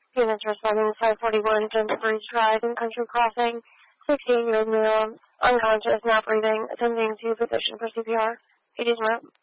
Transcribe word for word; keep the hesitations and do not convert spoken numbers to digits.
Units responding five forty-one, Gentlebury Drive and Country Crossing, sixteen-year-old male, unconscious, not breathing, attempting to position for C P R. P D's map.